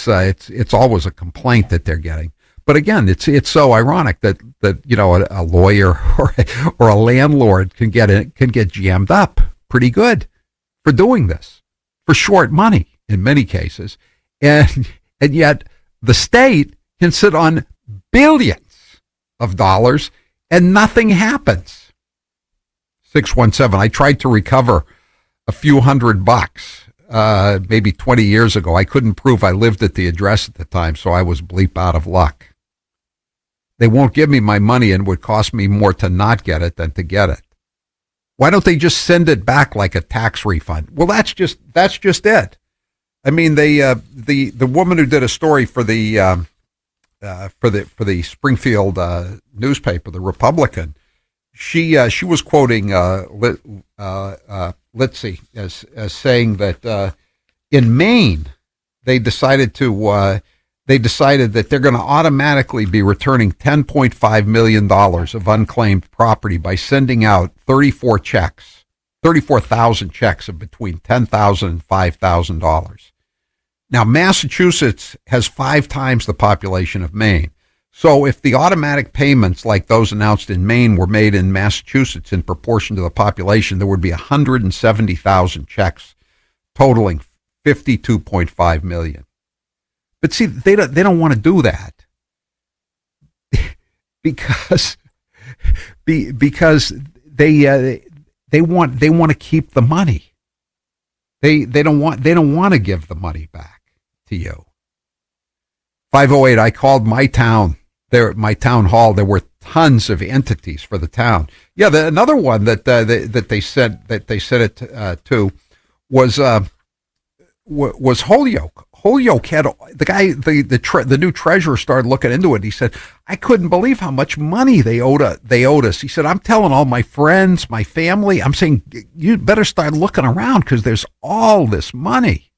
it's always a complaint that they're getting. But again, it's so ironic that a lawyer or a landlord can get jammed up pretty good for doing this for short money in many cases, and yet the state can sit on billions of dollars and nothing happens. 617. I tried to recover a few $100, maybe 20 years ago. I couldn't prove I lived at the address at the time, so I was bleep out of luck. They won't give me my money, and it would cost me more to not get it than to get it. Why don't they just send it back like a tax refund? Well, that's just it. I mean, the woman who did a story for the Springfield newspaper, the Republican, she was quoting Litzy as saying that in Maine they decided that they're going to automatically be returning $10.5 million of unclaimed property by sending out 34,000 checks of between $10,000 and $5,000. Now, Massachusetts has 5 times the population of Maine. So if the automatic payments like those announced in Maine were made in Massachusetts in proportion to the population, there would be 170,000 checks totaling $52.5 million. But see, they don't want to do that because they want to keep the money. They don't want to give the money back to you. 508. I called my town town hall. There were tons of entities for the town. Yeah, another one that they said it to was Holyoke. Holyoke had the new treasurer started looking into it. He said, I couldn't believe how much money they owed us. He said, I'm telling all my friends, my family, I'm saying, you better start looking around because there's all this money.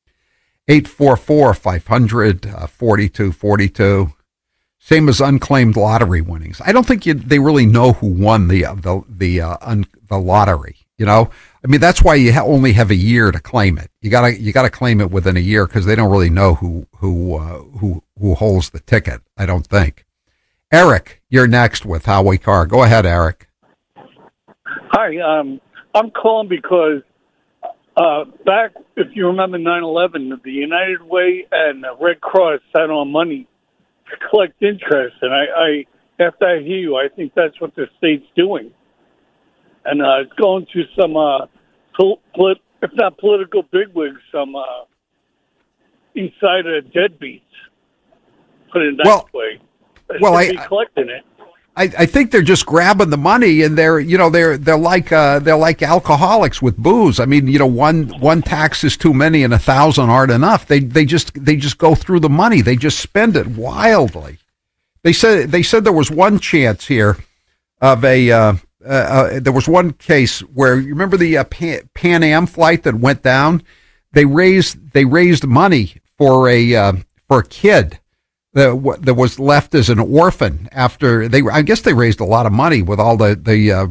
844-500-4242. Same as unclaimed lottery winnings. I don't think they really know who won the lottery. You know, I mean, that's why you only have a year to claim it. You gotta claim it within a year because they don't really know who holds the ticket. I don't think. Eric, you're next with Howie Carr. Go ahead, Eric. Hi, I'm calling because back, if you remember 9/11, the United Way and the Red Cross sat on money to collect interest, and I after I hear you, I think that's what the state's doing. And it's going to some, if not political bigwigs, some insider deadbeats. Put it that way. Be collecting it. I think they're just grabbing the money, and they're like alcoholics with booze. I mean, one tax is too many, and 1,000 aren't enough. They just go through the money. They just spend it wildly. They said there was one chance here of there was one case where, you remember the Pan Am flight that went down? They raised money for a kid that was left as an orphan after I guess they raised a lot of money with all the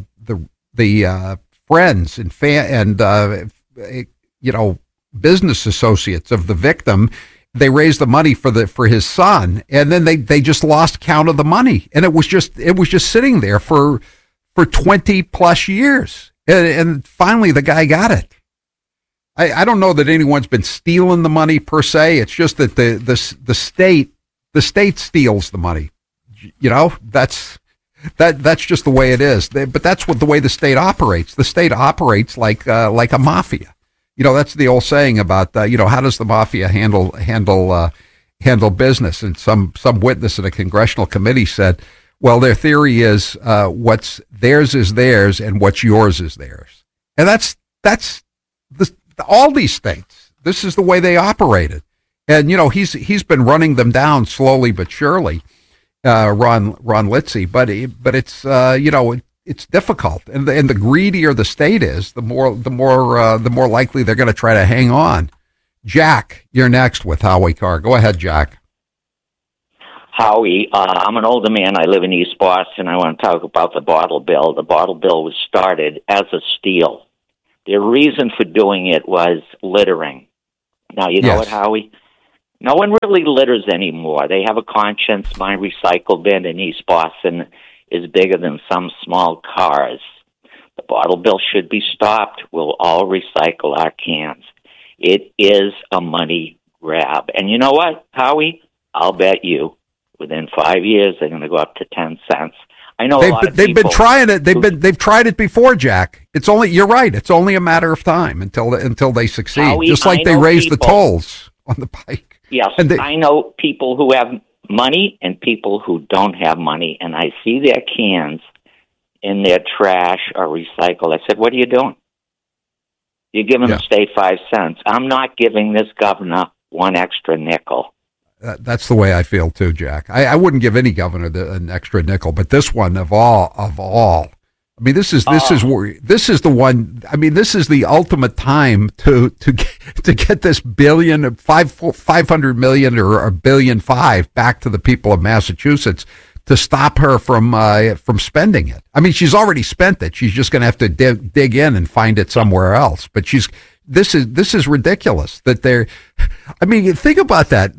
friends and business associates of the victim. They raised the money for his son, and then they just lost count of the money, and it was just sitting there for 20 plus years. And finally the guy got it. I don't know that anyone's been stealing the money per se. It's just that the state steals the money. That's just the way it is. But that's the way the state operates. The state operates like a mafia. That's the old saying about, how does the mafia handle business? And some witness at a congressional committee said, well, their theory is what's theirs is theirs, and what's yours is theirs. And that's all these states. This is the way they operated. And he's been running them down slowly but surely, Ron Litzy. But it's it's difficult, and the greedier the state is, the more likely they're going to try to hang on. Jack, you're next with Howie Carr. Go ahead, Jack. Howie, I'm an older man. I live in East Boston. I want to talk about the bottle bill. The bottle bill was started as a steal. The reason for doing it was littering. Now, you know what, Howie? No one really litters anymore. They have a conscience. My recycle bin in East Boston is bigger than some small cars. The bottle bill should be stopped. We'll all recycle our cans. It is a money grab. And you know what, Howie? I'll bet you within 5 years they're going to go up to 10 cents. I know they've been trying it. They've tried it before, Jack. You're right. It's only a matter of time until they succeed. Howie, just like they raised the tolls on the bike. Yes, I know people who have money and people who don't have money, and I see their cans in their trash or recycled. I said, "What are you doing? You're giving the state 5 cents. I'm not giving this governor one extra nickel." That's the way I feel too, Jack. I wouldn't give any governor an extra nickel, but this one of all. I mean, this is the one. I mean, this is the ultimate time to get this $500 million or $1.5 billion back to the people of Massachusetts to stop her from spending it. I mean, she's already spent it. She's just going to have to dig in and find it somewhere else. But this is ridiculous that they're. I mean, think about that.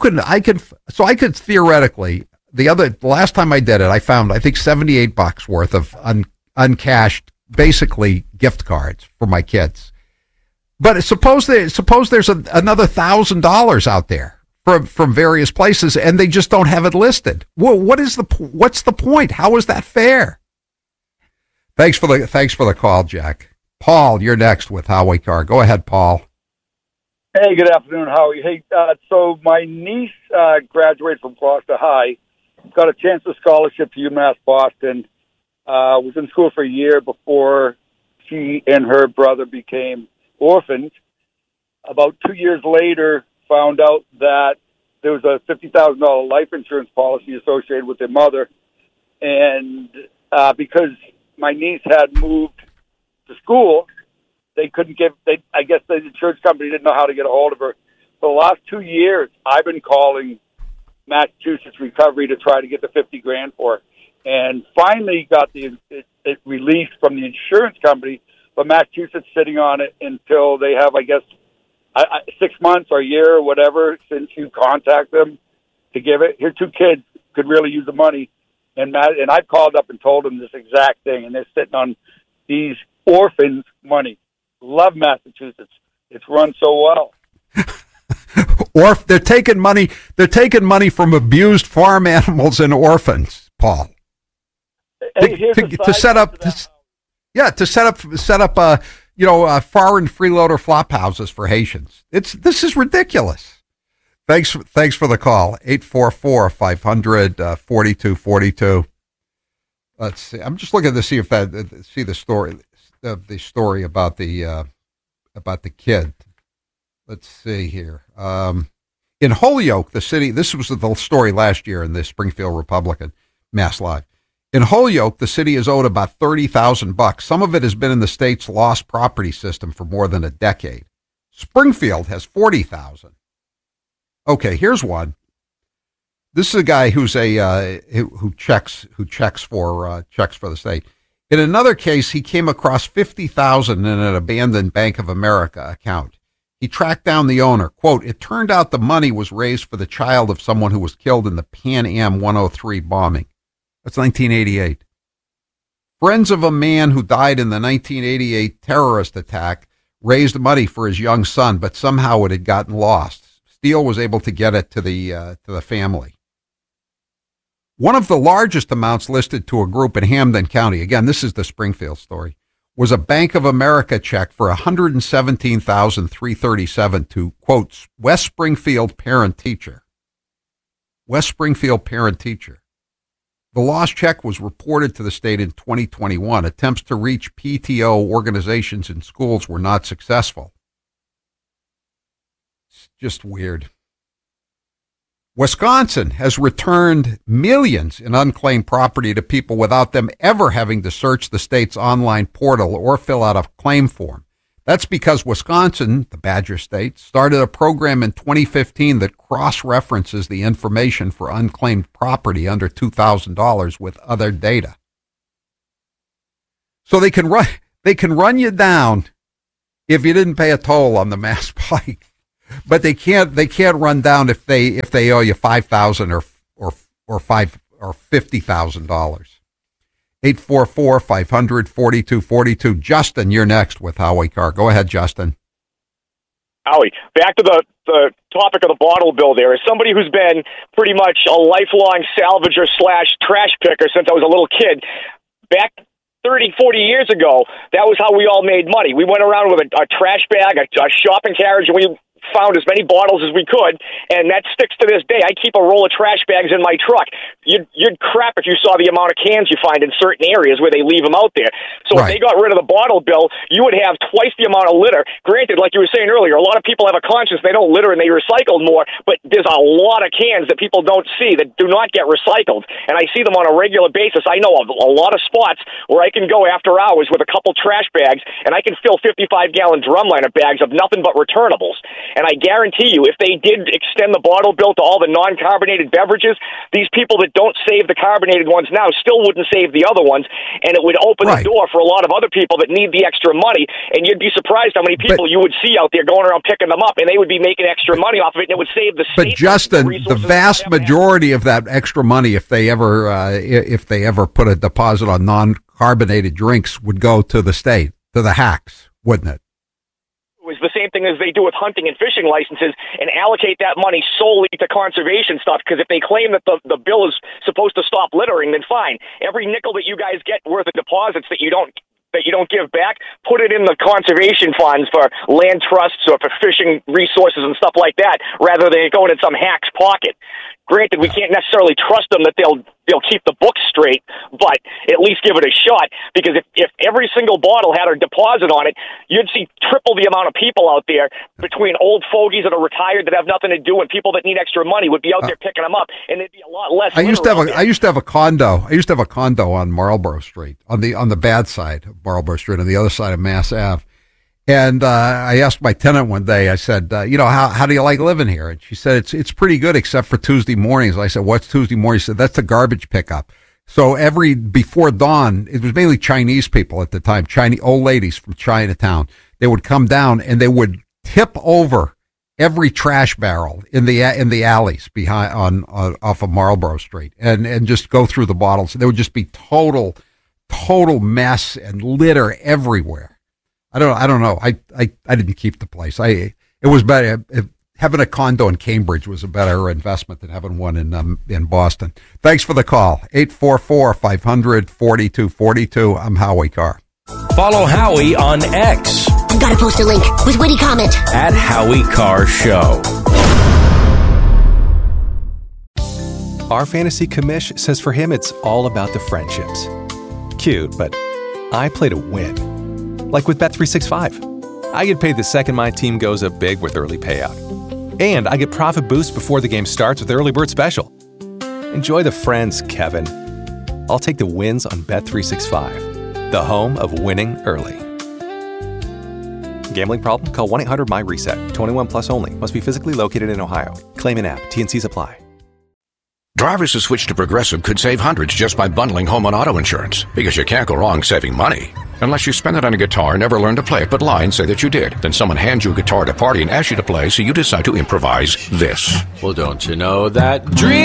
I could theoretically. The last time I did it, I found I think $78 worth of uncashed, basically gift cards for my kids. But suppose there's another $1,000 out there from various places, and they just don't have it listed. Well, what's the point? How is that fair? Thanks for the call, Jack. Paul, you're next with Howie Carr. Go ahead, Paul. Hey, good afternoon, Howie. Hey, so my niece graduated from Gloucester High, got a Chancellor Scholarship to UMass Boston, was in school for a year before she and her brother became orphans. About 2 years later, found out that there was a $50,000 life insurance policy associated with their mother. And because my niece had moved to school, they couldn't I guess the insurance company didn't know how to get a hold of her. For the last 2 years, I've been calling Massachusetts Recovery to try to get the $50,000 for her. And finally got it released from the insurance company, but Massachusetts sitting on it until they have, I guess, 6 months or a year or whatever since you contact them to give it. Your two kids could really use the money. And I've called up and told them this exact thing, and they're sitting on these orphans' money. Love Massachusetts. It's run so well. Or they're taking money from abused farm animals and orphans, Paul. Hey, to set up foreign freeloader flop houses for Haitians. This is ridiculous. Thanks for the call. 844-500-4242. Let's see. I'm just looking to see see the story about the kid. Let's see here. In Holyoke, the city. This was the story last year in the Springfield Republican, Mass Live. In Holyoke, the city is owed about $30,000. Some of it has been in the state's lost property system for more than a decade. Springfield has $40,000. Okay, here's one. This is a guy who's who checks for the state. In another case, he came across $50,000 in an abandoned Bank of America account. He tracked down the owner. Quote, "It turned out the money was raised for the child of someone who was killed in the Pan Am 103 bombing." That's 1988. Friends of a man who died in the 1988 terrorist attack raised money for his young son, but somehow it had gotten lost. Steele was able to get it to the family. One of the largest amounts listed to a group in Hampden County, again, this is the Springfield story, was a Bank of America check for $117,337 to, quote, West Springfield parent teacher. West Springfield parent teacher. The lost check was reported to the state in 2021. Attempts to reach PTO organizations in schools were not successful. It's just weird. Wisconsin has returned millions in unclaimed property to people without them ever having to search the state's online portal or fill out a claim form. That's because Wisconsin, the Badger State, started a program in 2015 that cross-references the information for unclaimed property under $2,000 with other data. So they can run you down if you didn't pay a toll on the Mass Pike. But they can't run down if they owe you $5,000 or $50,000. 844-500-4242. Justin, you're next with Howie Carr. Go ahead, Justin. Howie, back to the topic of the bottle bill there. As somebody who's been pretty much a lifelong salvager / trash picker since I was a little kid, back 30, 40 years ago, that was how we all made money. We went around with a trash bag, a shopping carriage, and we found as many bottles as we could, and that sticks to this day. I keep a roll of trash bags in my truck. You'd crap if you saw the amount of cans you find in certain areas where they leave them out there. So If they got rid of the bottle bill, you would have twice the amount of litter. Granted, like you were saying earlier, a lot of people have a conscience. They don't litter and they recycle more, but there's a lot of cans that people don't see that do not get recycled, and I see them on a regular basis. I know of a lot of spots where I can go after hours with a couple trash bags, and I can fill 55-gallon drumliner bags of nothing but returnables. And I guarantee you, if they did extend the bottle bill to all the non-carbonated beverages, these people that don't save the carbonated ones now still wouldn't save the other ones, and it would open the door for a lot of other people that need the extra money, and you'd be surprised how many people you would see out there going around picking them up, and they would be making extra money off of it, and it would save the state. But Justin, the vast majority of that extra money, if they ever put a deposit on non-carbonated drinks, would go to the state, to the hacks, wouldn't it? Is the same thing as they do with hunting and fishing licenses, and allocate that money solely to conservation stuff, because if they claim that the bill is supposed to stop littering, then fine. Every nickel that you guys get worth of deposits that you don't give back, put it in the conservation funds for land trusts or for fishing resources and stuff like that, rather than it going in some hack's pocket. Granted, we can't necessarily trust them that they'll keep the books straight, but at least give it a shot, because if every single bottle had a deposit on it, you'd see triple the amount of people out there, between old fogies that are retired that have nothing to do and people that need extra money would be out there picking them up, and there'd be a lot less. I used to have a condo on Marlborough Street, on the bad side of Marlborough Street, on the other side of Mass Ave. And I asked my tenant one day, I said, how do you like living here? And she said, it's pretty good except for Tuesday mornings. I said, what's Tuesday morning? She said, that's the garbage pickup. So before dawn, it was mainly Chinese people at the time, old ladies from Chinatown. They would come down and they would tip over every trash barrel in the alleys behind off of Marlborough Street and just go through the bottles. There would just be total mess and litter everywhere. I don't know. I didn't keep the place. It was better. Having a condo in Cambridge was a better investment than having one in Boston. Thanks for the call. 844-500-4242. I'm Howie Carr. Follow Howie on X. Gotta post a link with witty comment. At Howie Carr Show. Our fantasy commish says for him it's all about the friendships. Cute, but I play to win. Like with Bet365. I get paid the second my team goes up big with early payout. And I get profit boost before the game starts with Early Bird Special. Enjoy the friends, Kevin. I'll take the wins on Bet365, the home of winning early. Gambling problem? Call 1-800-MY-RESET. 21 plus only. Must be physically located in Ohio. Claim in app. T&Cs apply. Drivers who switch to Progressive could save hundreds just by bundling home and auto insurance, because you can't go wrong saving money. Unless you spend it on a guitar, never learn to play it, but lie and say that you did. Then someone hands you a guitar at a party and asks you to play, so you decide to improvise this. Well, don't you know that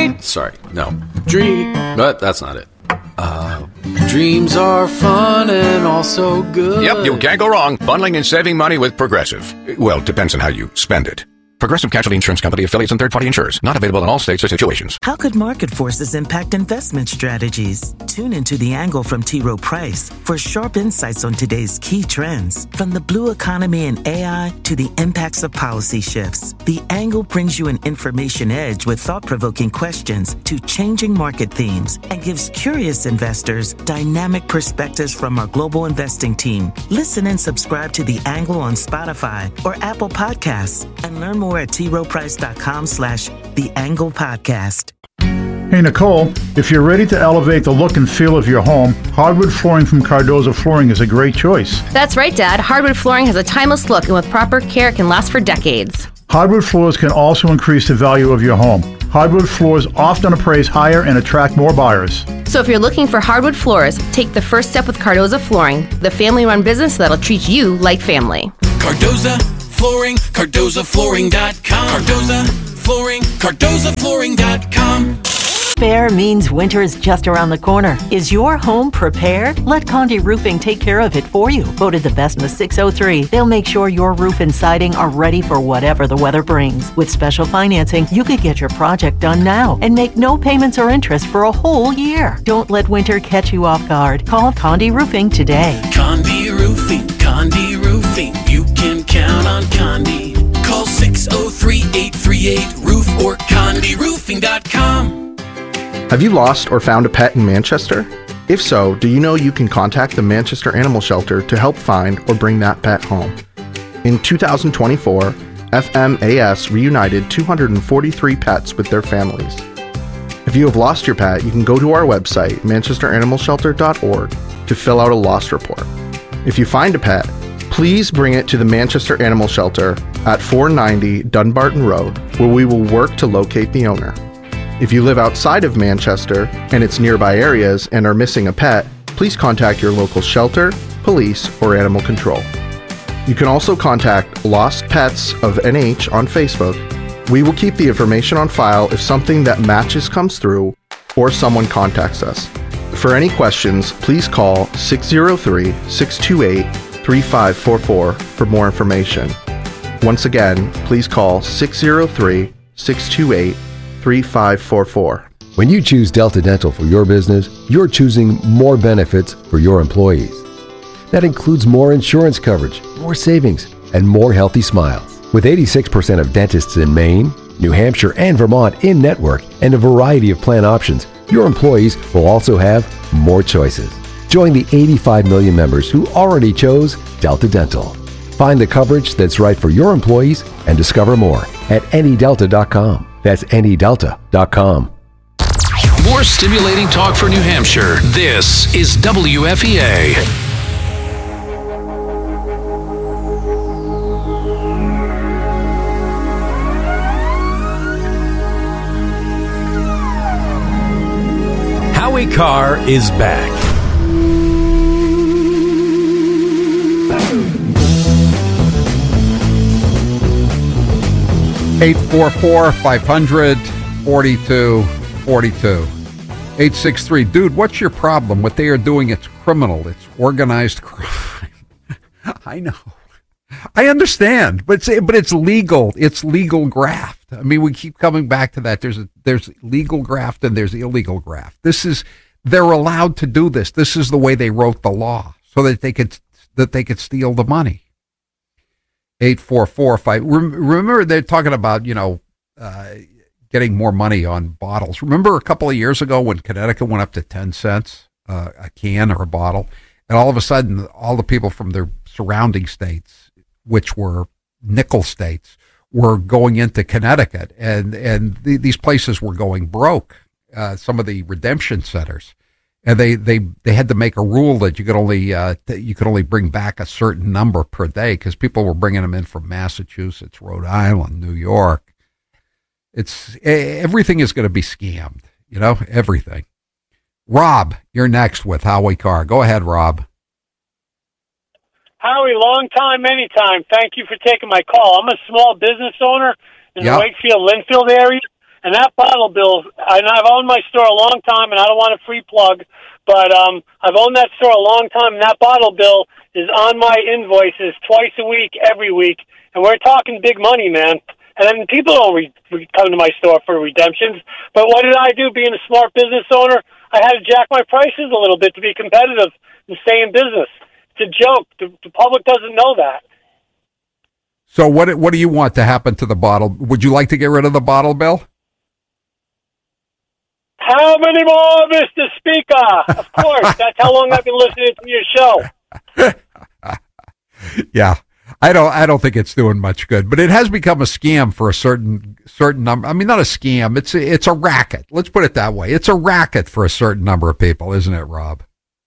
but that's not it. Dreams are fun and also good. Yep, you can't go wrong bundling and saving money with Progressive. Well, depends on how you spend it. Progressive Casualty Insurance Company, affiliates, and third-party insurers. Not available in all states or situations. How could market forces impact investment strategies? Tune into The Angle from T. Rowe Price for sharp insights on today's key trends. From the blue economy and AI to the impacts of policy shifts, The Angle brings you an information edge with thought-provoking questions to changing market themes and gives curious investors dynamic perspectives from our global investing team. Listen and subscribe to The Angle on Spotify or Apple Podcasts and learn more at troprice.com/The Angle Podcast. Hey, Nicole, if you're ready to elevate the look and feel of your home, hardwood flooring from Cardozo Flooring is a great choice. That's right, Dad. Hardwood flooring has a timeless look, and with proper care, it can last for decades. Hardwood floors can also increase the value of your home. Hardwood floors often appraise higher and attract more buyers. So if you're looking for hardwood floors, take the first step with Cardozo Flooring, the family-run business that'll treat you like family. Cardozo Flooring, CardozaFlooring.com. Cardoza Flooring, CardozaFlooring.com. Fair means winter is just around the corner. Is your home prepared? Let Condé Roofing take care of it for you. Voted the best in the 603. They'll make sure your roof and siding are ready for whatever the weather brings. With special financing, you could get your project done now and make no payments or interest for a whole year. Don't let winter catch you off guard. Call Condé Roofing today. Condé Roofing, Condé Roofing. You can count on Condé. Call 603-838-ROOF or CondéRoofing.com. Have you lost or found a pet in Manchester? If so, do you know you can contact the Manchester Animal Shelter to help find or bring that pet home? In 2024, FMAS reunited 243 pets with their families. If you have lost your pet, you can go to our website, manchesteranimalshelter.org, to fill out a lost report. If you find a pet, please bring it to the Manchester Animal Shelter at 490 Dunbarton Road, where we will work to locate the owner. If you live outside of Manchester and its nearby areas and are missing a pet, please contact your local shelter, police, or animal control. You can also contact Lost Pets of NH on Facebook. We will keep the information on file if something that matches comes through or someone contacts us. For any questions, please call 603-628-3544 for more information. Once again, please call 603-628-3544. When you choose Delta Dental for your business, you're choosing more benefits for your employees. That includes more insurance coverage, more savings, and more healthy smiles. With 86% of dentists in Maine, New Hampshire, and Vermont in network and a variety of plan options, your employees will also have more choices. Join the 85 million members who already chose Delta Dental. Find the coverage that's right for your employees and discover more at anydelta.com. That's anydelta.com. More stimulating talk for New Hampshire. This is WFEA. Howie Carr is back. Eight 844-500-4242. 863. Dude, what's your problem? What they are doing, it's criminal. It's organized crime. I know. I understand, but it's legal. It's legal graft. I mean, we keep coming back to that. There's legal graft and there's illegal graft. They're allowed to do this. This is the way they wrote the law so that they could steal the money. 844-5. Remember, they're talking about, getting more money on bottles. Remember a couple of years ago when Connecticut went up to 10 cents a can or a bottle, and all of a sudden, all the people from their surrounding states, which were nickel states, were going into Connecticut, and these places were going broke. Some of the redemption centers. And they had to make a rule that you could only bring back a certain number per day because people were bringing them in from Massachusetts, Rhode Island, New York. Everything is going to be scammed, everything. Rob, you're next with Howie Carr. Go ahead, Rob. Howie, long time, anytime. Thank you for taking my call. I'm a small business owner in the Wakefield-Linfield area. And that bottle bill, and I've owned my store a long time, and I don't want a free plug, but I've owned that store a long time, and that bottle bill is on my invoices twice a week, every week, and we're talking big money, man. And then people don't come to my store for redemptions, but what did I do being a smart business owner? I had to jack my prices a little bit to be competitive and stay in business. It's a joke. The public doesn't know that. So what do you want to happen to the bottle? Would you like to get rid of the bottle bill? How many more, Mr. Speaker? Of course. That's how long I've been listening to your show. Yeah. I don't think it's doing much good, but it has become a scam for a certain number. I mean, not a scam. It's a racket. Let's put it that way. It's a racket for a certain number of people, isn't it, Rob?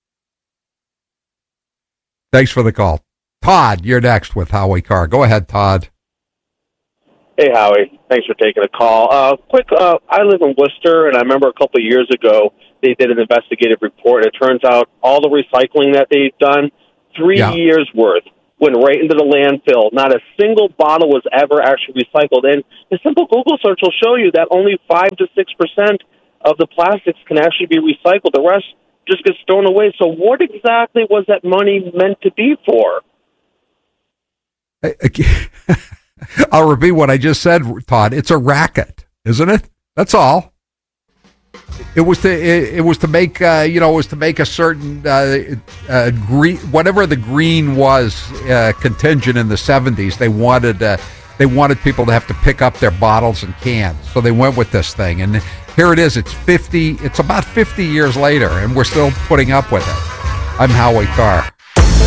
Thanks for the call. Todd, you're next with Howie Carr. Go ahead, Todd. Hey, Howie. Thanks for taking a call. I live in Worcester, and I remember a couple of years ago they did an investigative report. It turns out all the recycling that they've done, 3 years worth went right into the landfill. Not a single bottle was ever actually recycled. And a simple Google search will show you that only 5 to 6% of the plastics can actually be recycled. The rest just gets thrown away. So what exactly was that money meant to be for? I'll repeat what I just said, Todd. It's a racket, isn't it? That's all. It was to make a certain green, whatever the green was, contingent in the 70s. They wanted people to have to pick up their bottles and cans, so they went with this thing. And here it is. It's about 50 years later, and we're still putting up with it. I'm Howie Carr.